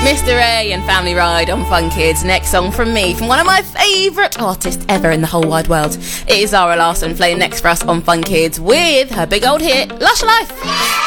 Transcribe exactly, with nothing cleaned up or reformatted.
Mister A and Family Ride on Fun Kids. Next song from me, from one of my favourite artists ever in the whole wide world. It is Zara Larsson playing next for us on Fun Kids with her big old hit, Lush Life.